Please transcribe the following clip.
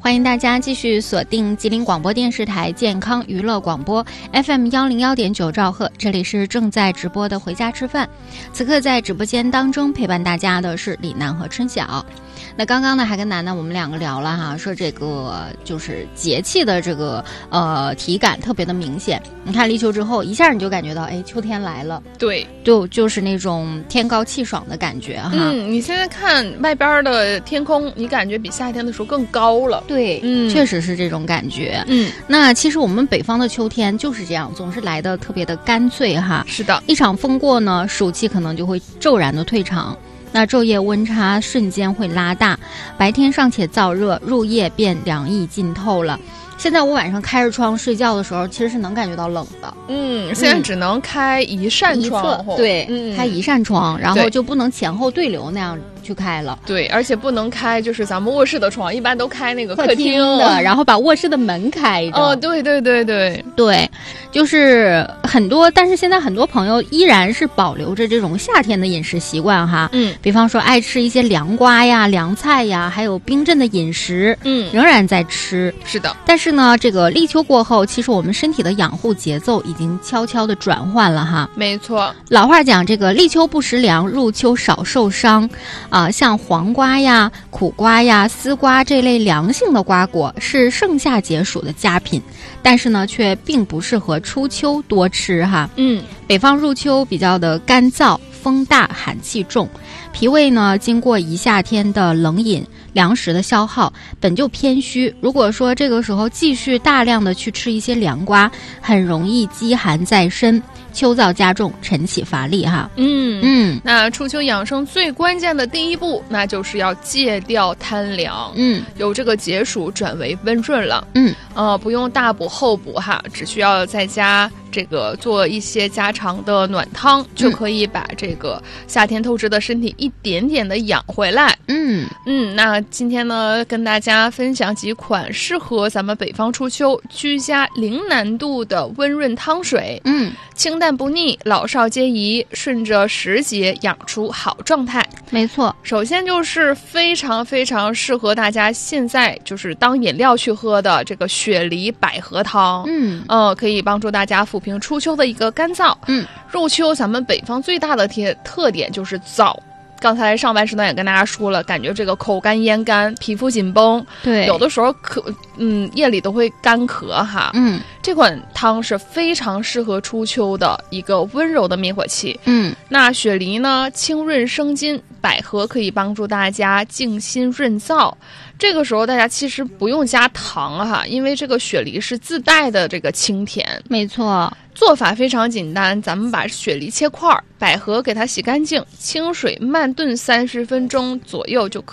欢迎大家继续锁定吉林广播电视台健康娱乐广播 FM101.9兆赫，这里是正在直播的回家吃饭。此刻在直播间当中陪伴大家的是李楠和春晓。那刚刚呢还跟楠楠我们两个聊了哈，说这个就是节气的这个体感特别的明显。你看立秋之后，一下你就感觉到哎秋天来了， 对， 就是那种天高气爽的感觉哈。 你现在看外边的天空，你感觉比夏天的时候更高了。 对，确实是这种感觉。那其实我们北方的秋天就是这样，总是来的特别的干脆哈。 是的， 一场风过呢，暑气可能就会骤然的退场。那昼夜温差瞬间会拉大，白天尚且燥热，入夜便凉意浸透了。现在我晚上开着窗睡觉的时候，其实是能感觉到冷的。 现在只能开一扇窗， 对，开一扇窗，然后就不能前后对流那样去开了。 对，而且不能开就是咱们卧室的窗，一般都开那个客厅的，然后把卧室的门开着。 哦，对， 就是很多，但是现在很多朋友依然是保留着这种夏天的饮食习惯哈。比方说爱吃一些凉瓜呀、凉菜呀，还有冰镇的饮食，仍然在吃。 是的， 但是呢，这个立秋过后，其实我们身体的养护节奏已经悄悄的转换了哈。 没错， 老话讲，这个立秋不食凉，入秋少受伤像黄瓜呀、苦瓜呀、丝瓜这类凉性的瓜果是盛夏解暑的佳品，但是呢，却并不适合初秋多吃哈。北方入秋比较的干燥，风大，寒气重，脾胃呢经过一夏天的冷饮粮食的消耗，本就偏虚。如果说这个时候继续大量的去吃一些凉瓜，很容易积寒在身，秋燥加重，晨起乏力哈。 那初秋养生最关键的第一步，那就是要戒掉贪凉。由这个解暑转为温润了。不用大补后补哈，只需要在家这个做一些家常的暖汤，就可以把这个夏天透支的身体一点点的养回来。那今天呢，跟大家分享几款适合咱们北方初秋居家零难度的温润汤水。清淡不腻，老少皆宜，顺着时节养出好状态。 没错， 首先就是非常非常适合大家现在就是当饮料去喝的这个雪梨百合汤。可以帮助大家抚平初秋的一个干燥。入秋咱们北方最大的特点就是燥。刚才上半时段也跟大家说了，感觉这个口干咽干，皮肤紧绷， 对， 有的时候夜里都会干咳哈。这款汤是非常适合初秋的一个温柔的灭火器。那雪梨呢清润生津，百合可以帮助大家静心润燥。这个时候大家其实不用加糖哈，因为这个雪梨是自带的这个清甜。 没错， 做法非常简单，咱们把雪梨切块，百合给它洗干净，清水慢炖30分钟左右就可以。